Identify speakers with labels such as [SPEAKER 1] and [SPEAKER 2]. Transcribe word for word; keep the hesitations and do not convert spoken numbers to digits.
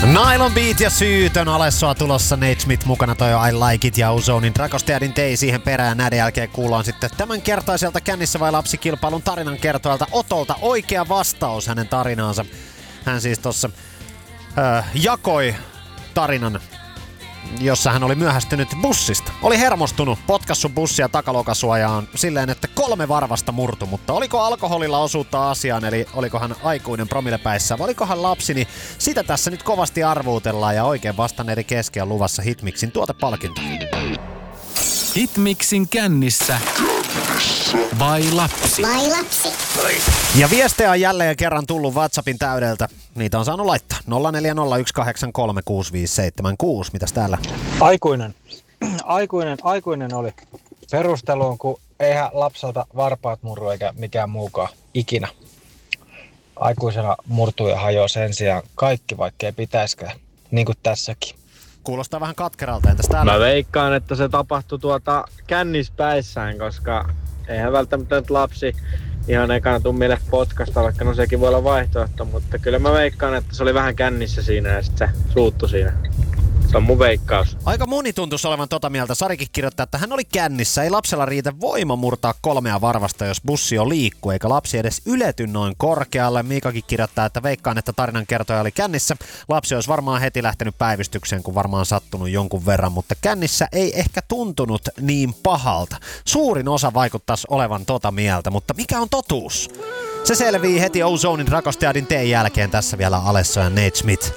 [SPEAKER 1] Nylon Beat ja Syytön Alessoa tulossa, Nate Smith mukana, toi I Like It ja Ozonein Dragosteadin Tei siihen perään. Näiden jälkeen kuullaan sitten tämän kertaiselta Kännissä vai lapsikilpailun tarinan kertojalta Otolta oikea vastaus hänen tarinaansa. Hän siis tossa öö, jakoi tarinan, jossa hän oli myöhästynyt bussista. Oli hermostunut, potkassu bussia takalokasuojaan silleen, että kolme varvasta murtu, mutta oliko alkoholilla osuutta asiaan, eli oliko hän aikuinen promillepäissä, vai olikohan lapsi, niin sitä tässä nyt kovasti arvuutellaan, ja oikein vastanneiden keskeä luvassa Hitmixin tuotepalkinto.
[SPEAKER 2] Hitmixin kännissä vai lapsi?
[SPEAKER 3] Vai lapsi?
[SPEAKER 1] Ja viestejä on jälleen kerran tullut WhatsAppin täydeltä. Niitä on saanut laittaa. nolla neljä nolla yksi kahdeksan kolme kuusi viisi seitsemän kuusi. Mitäs täällä?
[SPEAKER 4] Aikuinen. Aikuinen, aikuinen oli perusteluun, kun eihän lapselta varpaat murru eikä mikään muukaan ikinä. Aikuisena murtuu ja hajoaa sen sijaan kaikki, vaikkei pitäisikään. Niin kuin tässäkin.
[SPEAKER 1] Kuulostaa vähän katkeralta. Entäs täällä?
[SPEAKER 5] Mä veikkaan, että se tapahtui tuota kännispäissään, koska eihän välttämättä nyt lapsi ihan ekana tuu meille potkasta, vaikka no sekin voi olla vaihtoehto, mutta kyllä mä veikkaan, että se oli vähän kännissä siinä ja sitten se suuttui siinä. Se on mun veikkaus.
[SPEAKER 1] Aika moni tuntuisi olevan tota mieltä. Sarikin kirjoittaa, että hän oli kännissä. Ei lapsella riitä voima murtaa kolmea varvasta, jos bussi on liikkuu, eikä lapsi edes ylety noin korkealle. Miikakin kirjoittaa, että veikkaan, että tarinan kertoja oli kännissä. Lapsi olisi varmaan heti lähtenyt päivystykseen, kun varmaan sattunut jonkun verran, mutta kännissä ei ehkä tuntunut niin pahalta. Suurin osa vaikuttaisi olevan tota mieltä, mutta mikä on totuus? Se selvii heti Ozonein Dragosteadin Tei jälkeen. Tässä vielä Alesso ja Nate Smith.